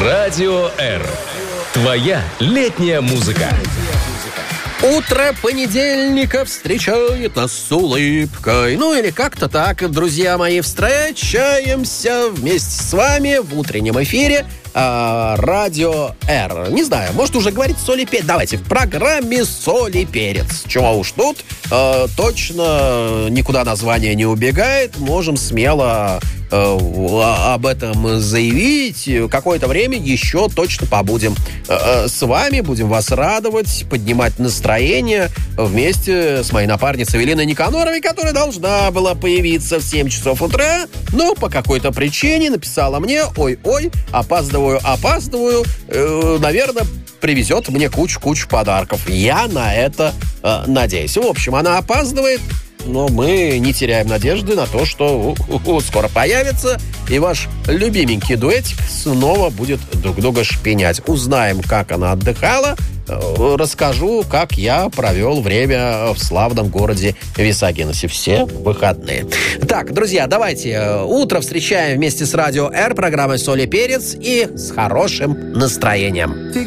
Радио R. Твоя летняя музыка. Утро понедельника встречает нас с улыбкой. Ну или как-то так, друзья мои, встречаемся вместе с вами в утреннем эфире Радио R. Не знаю, может уже говорить соль и перец. Давайте, в программе соль и перец. Чего уж тут, точно никуда название не убегает. Можем смело об этом заявить. Какое-то время еще точно побудем с вами, будем вас радовать, поднимать настроение вместе с моей напарницей Еленой Никоноровой, которая должна была появиться в 7 часов утра, но по какой-то причине написала мне: ой-ой, опаздываю, наверное, привезет мне кучу подарков. Я на это надеюсь. В общем, она опаздывает, но мы не теряем надежды на то, что скоро появится, и ваш любименький дуэтик снова будет друг друга шпинять. Узнаем, как она отдыхала, расскажу, как я провел время в славном городе Висагиносе все выходные. Так, друзья, давайте утро встречаем вместе с Радио R, программой «Соль и перец» и с хорошим настроением.